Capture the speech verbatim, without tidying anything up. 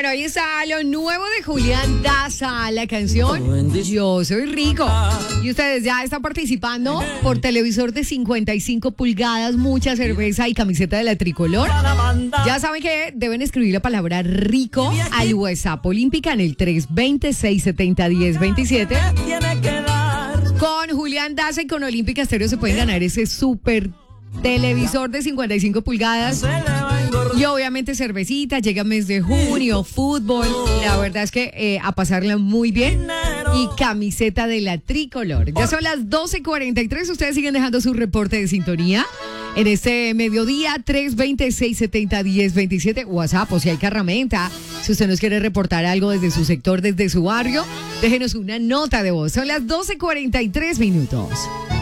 Bueno, ahí está lo nuevo de Julián Daza, la canción Yo Soy Rico. Y ustedes ya están participando por televisor de cincuenta y cinco pulgadas, mucha cerveza y camiseta de la tricolor. Ya saben que deben escribir la palabra rico al WhatsApp Olímpica en el tres dos cero, seis siete cero, uno cero dos siete. Con Julián Daza y con Olímpica Estéreo se pueden ganar ese súper televisor de cincuenta y cinco pulgadas. Y obviamente cervecita, llega mes de junio, fútbol. La verdad es que eh, a pasarla muy bien. Y camiseta de la tricolor. Ya son las doce cuarenta y tres. Ustedes siguen dejando su reporte de sintonía en este mediodía. Tres dos cero, seis siete cero, uno cero dos siete. WhatsApp, o si hay carramenta. Si usted nos quiere reportar algo desde su sector, desde su barrio, déjenos una nota de voz. Son las doce cuarenta y tres minutos.